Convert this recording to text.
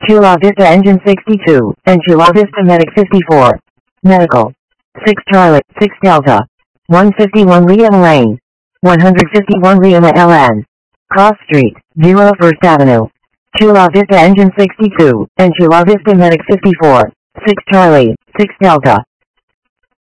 Chula Vista Engine 62, and Chula Vista Medic 54. Medical. 6 Charlie, 6 Delta. 151 Lima Lane. 151 Lima LN. Cross Street, 0 First Avenue. Chula Vista Engine 62, and Chula Vista Medic 54. 6 Charlie, 6 Delta.